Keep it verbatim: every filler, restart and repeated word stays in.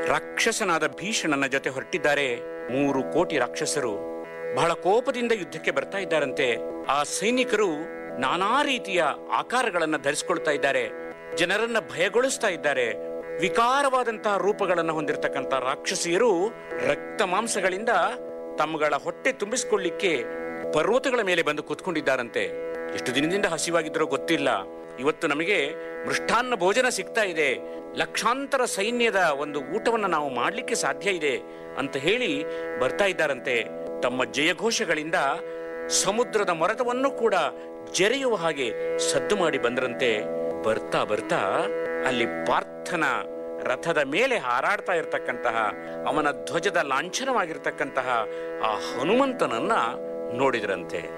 ರಾಕ್ಷಸನಾದ ಭೀಷಣನ ಜೊತೆ ಹೊರಟಿದ್ದಾರೆ. ಮೂರು ಕೋಟಿ ರಾಕ್ಷಸರು ಬಹಳ ಕೋಪದಿಂದ ಯುದ್ಧಕ್ಕೆ ಬರ್ತಾ ಇದ್ದಾರಂತೆ. ಆ ಸೈನಿಕರು ನಾನಾ ರೀತಿಯ ಆಕಾರಗಳನ್ನ ಧರಿಸಿಕೊಳ್ತಾ ಇದ್ದಾರೆ, ಜನರನ್ನ ಭಯಗೊಳಿಸ್ತಾ ಇದ್ದಾರೆ. ವಿಕಾರವಾದಂತಹ ರೂಪಗಳನ್ನು ಹೊಂದಿರತಕ್ಕಂಥ ರಾಕ್ಷಸಿಯರು ರಕ್ತ ಮಾಂಸಗಳಿಂದ ತಮ್ಮಗಳ ಹೊಟ್ಟೆ ತುಂಬಿಸಿಕೊಳ್ಳಿಕ್ಕೆ ಪರ್ವತಗಳ ಮೇಲೆ ಬಂದು ಕೂತ್ಕೊಂಡಿದ್ದಾರಂತೆ. ಎಷ್ಟು ದಿನದಿಂದ ಹಸಿವಾಗಿದ್ರೋ ಗೊತ್ತಿಲ್ಲ, ಇವತ್ತು ನಮಗೆ ಮೃಷ್ಟಾನ್ನ ಭೋಜನ ಸಿಗ್ತಾ ಇದೆ, ಲಕ್ಷಾಂತರ ಸೈನ್ಯದ ಒಂದು ಊಟವನ್ನು ನಾವು ಮಾಡಲಿಕ್ಕೆ ಸಾಧ್ಯ ಇದೆ ಅಂತ ಹೇಳಿ ಬರ್ತಾ ಇದ್ದಾರಂತೆ. ತಮ್ಮ ಜಯಘೋಷಗಳಿಂದ ಸಮುದ್ರದ ಮೊರೆತವನ್ನು ಕೂಡ ಜರೆಯುವ ಹಾಗೆ ಸದ್ದು ಮಾಡಿ ಬಂದ್ರಂತೆ. ಬರ್ತಾ ಬರ್ತಾ ಅಲ್ಲಿ ಪಾರ್ಥನ ರಥದ ಮೇಲೆ ಹಾರಾಡ್ತಾ ಇರತಕ್ಕಂತಹ, ಅವನ ಧ್ವಜದ ಲಾಂಛನವಾಗಿರ್ತಕ್ಕಂತಹ ಆ ಹನುಮಂತನನ್ನ ನೋಡಿದ್ರಂತೆ.